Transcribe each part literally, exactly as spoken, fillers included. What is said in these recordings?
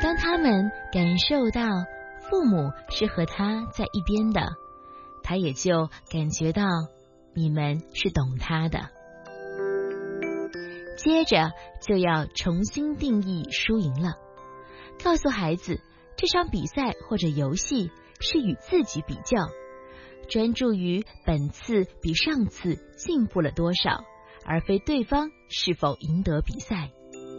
当他们感受到父母是和他在一边的，他也就感觉到你们是懂他的。接着就要重新定义输赢了，告诉孩子这场比赛或者游戏是与自己比较，专注于本次比上次进步了多少，而非对方是否赢得比赛。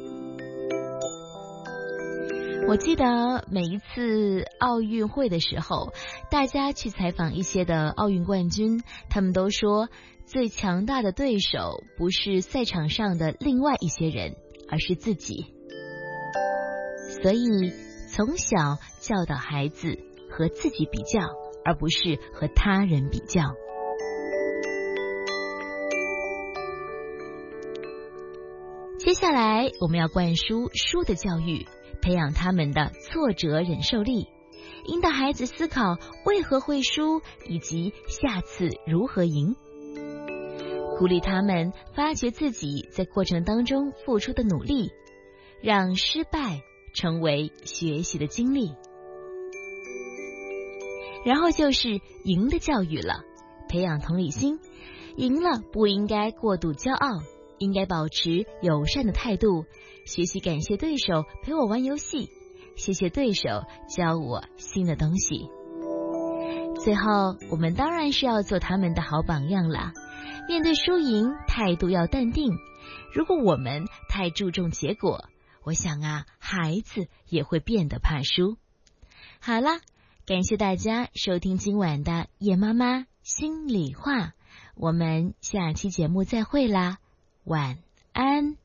我记得每一次奥运会的时候，大家去采访一些的奥运冠军，他们都说最强大的对手不是赛场上的另外一些人，而是自己。所以从小教导孩子和自己比较，而不是和他人比较。接下来我们要灌输输的教育，培养他们的挫折忍受力，引导孩子思考为何会输，以及下次如何赢。鼓励他们发掘自己在过程当中付出的努力，让失败成为学习的经历。然后就是赢的教育了，培养同理心，赢了不应该过度骄傲，应该保持友善的态度，学习感谢对手陪我玩游戏，谢谢对手教我新的东西。最后我们当然是要做他们的好榜样啦，面对输赢态度要淡定，如果我们太注重结果，我想啊，孩子也会变得怕输。好啦，感谢大家收听今晚的叶妈妈心里话，我们下期节目再会啦，晚安。